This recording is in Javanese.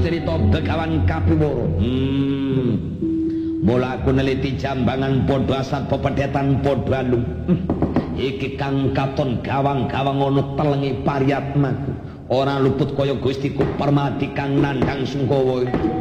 cerita Begawan Kapiwara. Mula aku neliti jambangan padha asat pepedetan padha alung. Iki kang katon gawang-gawang ana telengi Paryatmaku. Ora luput kaya Gustiku Permati kang nandhang Sungkawa.